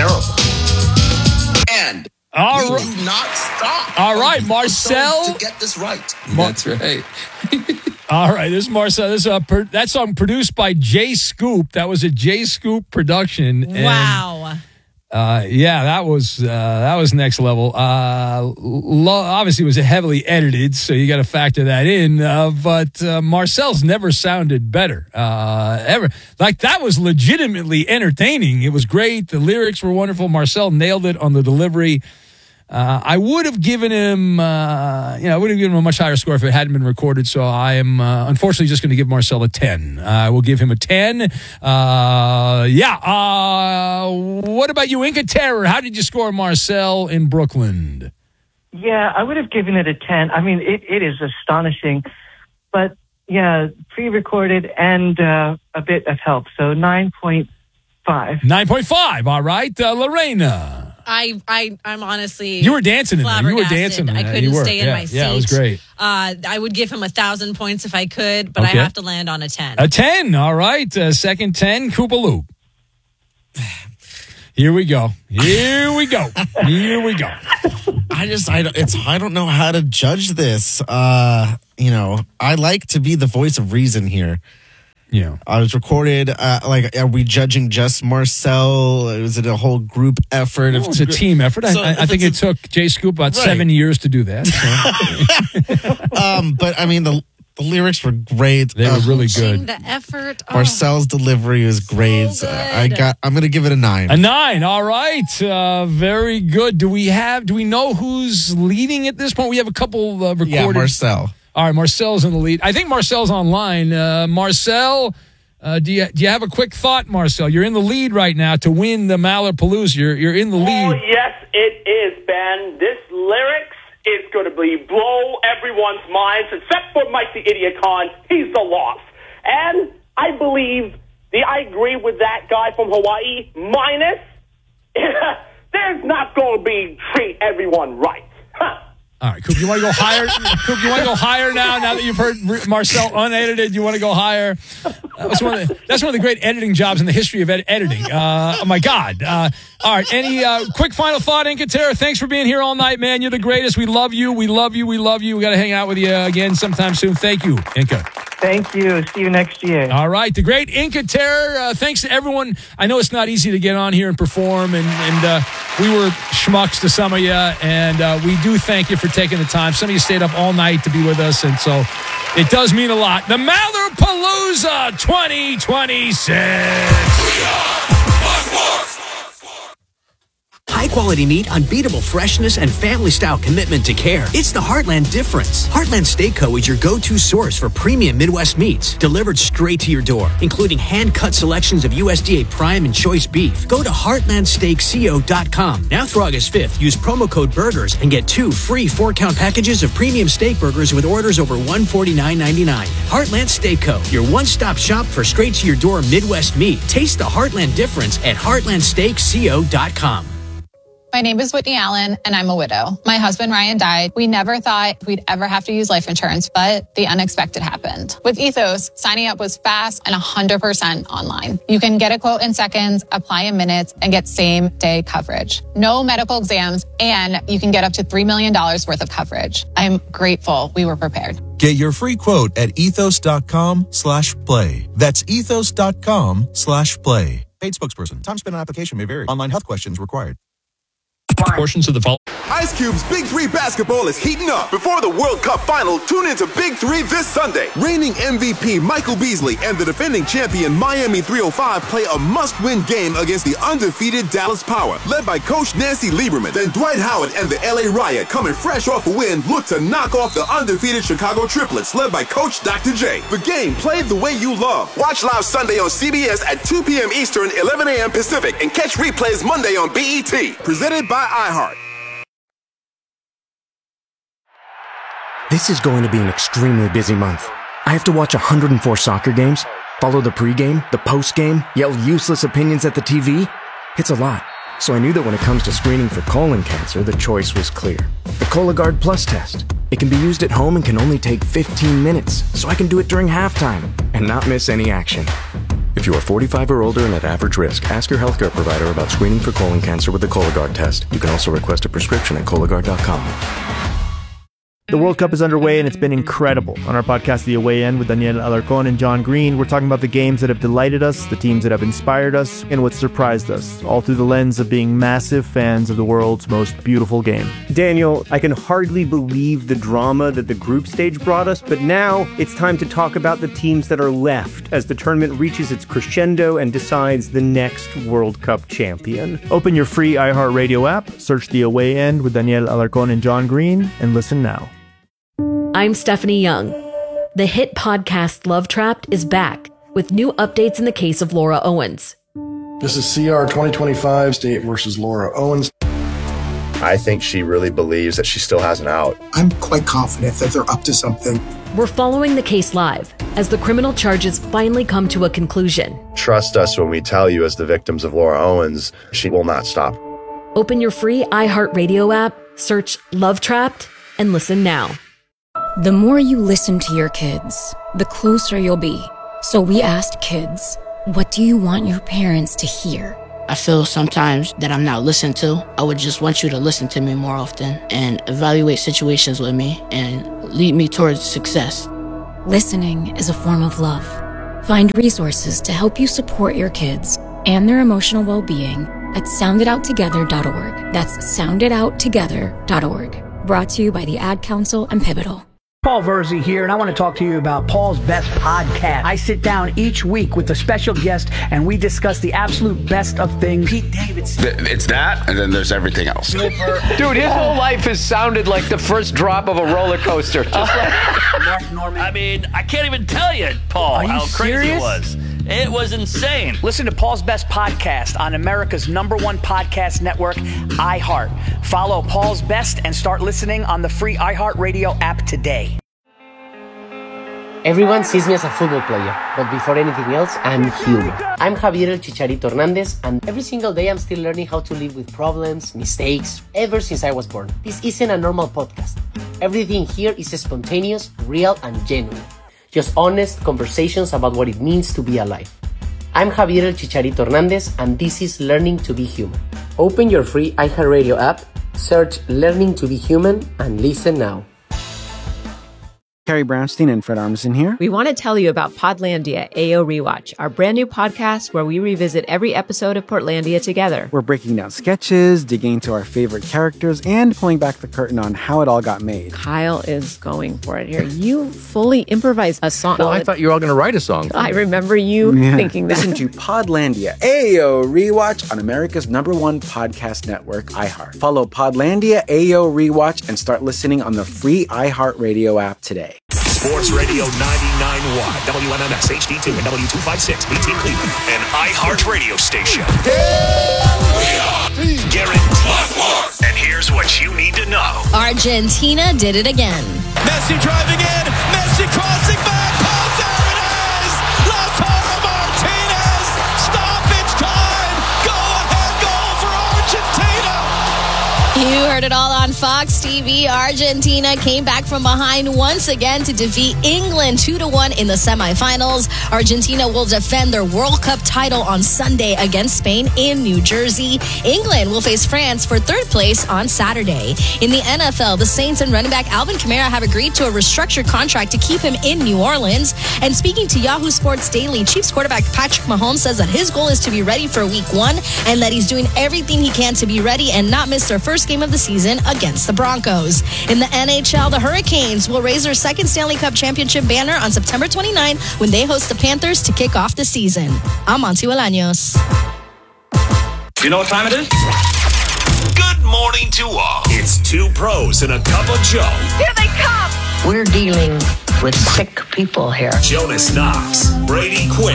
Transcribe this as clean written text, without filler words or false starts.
terrible. And we do not stop. All right, Marcel. To get this right. That's right. All right, this is Marcel. That song produced by J Scoop. That was a J Scoop production. Wow. That was next level. Obviously, it was heavily edited, so you got to factor that in. But Marcel's never sounded better ever. Like, that was legitimately entertaining. It was great. The lyrics were wonderful. Marcel nailed it on the delivery. I would have given him, a much higher score if it hadn't been recorded. So I am unfortunately just going to give Marcel a 10. I will give him a 10. What about you, Inca Terror? How did you score Marcel in Brooklyn? Yeah, I would have given it a 10. I mean, it is astonishing, but yeah, pre-recorded and a bit of help. So 9.5. 9.5. All right, Lorena. I'm honestly, you were dancing in there. You were flabbergasted. dancing in I there. couldn't stay in my seat. Yeah, it was great. I would give him 1,000 points if I could, but Okay. I have to land on a 10. A 10. All right. Second 10, Koopa Loop. Here we go. I don't know how to judge this. I like to be the voice of reason here. Yeah. I was recorded, are we judging just Marcel? Was it a whole group effort? It was a team effort. I think it took J Scoop about 7 years to do that. So. But I mean, the lyrics were great. They were really good. The effort. Marcel's delivery was great. So good. I'm going to give it a 9. A 9. All right. Very good. Do we know who's leading at this point? We have a couple recorded. Yeah, Marcel. All right, Marcel's in the lead. I think Marcel's online. Marcel, do you have a quick thought, Marcel? You're in the lead right now to win the Malapalooza. You're in the lead. Oh, yes, it is, Ben. This lyrics is going to blow everyone's minds, except for Mike the Idiot Con. He's the loss. And I believe, I agree with that guy from Hawaii, minus, there's not going to be treat everyone right. Huh. All right, Coop, you want to go higher? Coop, you want to go higher now that you've heard Marcel unedited? You want to go higher? That's one of the great editing jobs in the history of editing. Oh, my God. All right, any quick final thought, Inca Terra? Thanks for being here all night, man. You're the greatest. We love you. We got to hang out with you again sometime soon. Thank you, Inca. Thank you. See you next year. All right, the great Inca Terror. Thanks to everyone. I know it's not easy to get on here and perform, and we were schmucks to some of you, and we do thank you for taking the time. Some of you stayed up all night to be with us, and so it does mean a lot. The Malapalooza 2026. High-quality meat, unbeatable freshness, and family-style commitment to care. It's the Heartland difference. Heartland Steak Co. is your go-to source for premium Midwest meats, delivered straight to your door, including hand-cut selections of USDA Prime and Choice beef. Go to heartlandsteakco.com. Now through August 5th, use promo code BURGERS and get 2 free 4-count packages of premium steak burgers with orders over $149.99. Heartland Steak Co., your one-stop shop for straight-to-your-door Midwest meat. Taste the Heartland difference at heartlandsteakco.com. My name is Whitney Allen, and I'm a widow. My husband, Ryan, died. We never thought we'd ever have to use life insurance, but the unexpected happened. With Ethos, signing up was fast and 100% online. You can get a quote in seconds, apply in minutes, and get same-day coverage. No medical exams, and you can get up to $3 million worth of coverage. I'm grateful we were prepared. Get your free quote at ethos.com/play. That's ethos.com/play. Paid spokesperson. Time spent on application may vary. Online health questions required. Portions of the fall. Ice Cube's Big 3 basketball is heating up. Before the World Cup final, tune into Big 3 this Sunday. Reigning MVP Michael Beasley and the defending champion Miami 305 play a must-win game against the undefeated Dallas Power, led by Coach Nancy Lieberman. Then Dwight Howard and the LA Riot, coming fresh off a win, look to knock off the undefeated Chicago Triplets, led by Coach Dr. J. The game played the way you love. Watch live Sunday on CBS at 2 p.m. Eastern, 11 a.m. Pacific, and catch replays Monday on BET. Presented by iHeart. This is going to be an extremely busy month. I have to watch 104 soccer games, follow the pregame, the postgame, yell useless opinions at the TV. It's a lot. So I knew that when it comes to screening for colon cancer, the choice was clear. The Cologuard Plus test. It can be used at home and can only take 15 minutes, so I can do it during halftime and not miss any action. If you are 45 or older and at average risk, ask your healthcare provider about screening for colon cancer with the Cologuard test. You can also request a prescription at Cologuard.com. The World Cup is underway and it's been incredible. On our podcast, The Away End, with Daniel Alarcón and John Green, we're talking about the games that have delighted us, the teams that have inspired us, and what surprised us, all through the lens of being massive fans of the world's most beautiful game. Daniel, I can hardly believe the drama that the group stage brought us, but now it's time to talk about the teams that are left as the tournament reaches its crescendo and decides the next World Cup champion. Open your free iHeartRadio app, search The Away End with Daniel Alarcón and John Green, and listen now. I'm Stephanie Young. The hit podcast Love Trapped is back with new updates in the case of Laura Owens. This is CR 2025, State versus Laura Owens. I think she really believes that she still has an out. I'm quite confident that they're up to something. We're following the case live as the criminal charges finally come to a conclusion. Trust us when we tell you, as the victims of Laura Owens, she will not stop. Open your free iHeartRadio app, search Love Trapped, and listen now. The more you listen to your kids, the closer you'll be. So we asked kids, what do you want your parents to hear? I feel sometimes that I'm not listened to. I would just want you to listen to me more often and evaluate situations with me and lead me towards success. Listening is a form of love. Find resources to help you support your kids and their emotional well-being at sounditouttogether.org. That's sounditouttogether.org. Brought to you by the Ad Council and Pivotal. Paul Verzi here, and I want to talk to you about Paul's Best Podcast. I sit down each week with a special guest, and we discuss the absolute best of things. Pete Davidson. It's that, and then there's everything else. Dude, his whole life has sounded like the first drop of a roller coaster. Just like Mark Norman. I mean, I can't even tell you, Paul, how crazy it was. It was insane. Listen to Paul's Best Podcast on America's #1 podcast network, iHeart. Follow Paul's Best and start listening on the free iHeartRadio app today. Everyone sees me as a football player, but before anything else, I'm human. I'm Javier El Chicharito Hernández, and every single day I'm still learning how to live with problems, mistakes, ever since I was born. This isn't a normal podcast. Everything here is spontaneous, real, and genuine. Just honest conversations about what it means to be alive. I'm Javier El Chicharito Hernández, and this is Learning to be Human. Open your free iHeartRadio app, search Learning to be Human, and listen now. Carrie Brownstein and Fred Armisen here. We want to tell you about Podlandia AO Rewatch, our brand new podcast where we revisit every episode of Portlandia together. We're breaking down sketches, digging into our favorite characters, and pulling back the curtain on how it all got made. Kyle is going for it here. You fully improvised a song. Well, I thought you were all going to write a song. I remember you thinking that. Listen to Podlandia AO Rewatch on America's #1 podcast network, iHeart. Follow Podlandia AO Rewatch and start listening on the free iHeartRadio app today. Sports Radio 99.1, WMMS HD2 and W256 BT Cleveland, an iHeart radio station. Guaranteed. And here's what you need to know. Argentina did it again. Messi driving in, Messi crossing back, oh, there it is! Lautaro Martinez, stoppage time, go-ahead goal for Argentina! You heard it all on Fox TV. Argentina came back from behind once again to defeat England 2-1 in the semifinals. Argentina will defend their World Cup title on Sunday against Spain in New Jersey. England will face France for third place on Saturday. In the NFL, the Saints and running back Alvin Kamara have agreed to a restructured contract to keep him in New Orleans. And speaking to Yahoo Sports Daily, Chiefs quarterback Patrick Mahomes says that his goal is to be ready for Week 1 and that he's doing everything he can to be ready and not miss their first game of the season against the Broncos. In the NHL, the Hurricanes will raise their second Stanley Cup championship banner on September 29 when they host the Panthers to kick off the season. I'm Monty Bolaños. You know what time it is? Good morning to all. It's two pros and a cup of Joe. Here they come. We're dealing with sick people here. Jonas Knox, Brady Quinn.